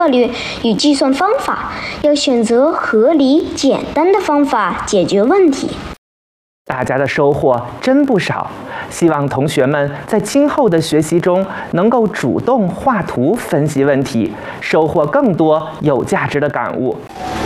策略与计算方法，要选择合理简单的方法解决问题。 大家的收获真不少，希望同学们在今后的学习中能够主动画图分析问题，收获更多有价值的感悟。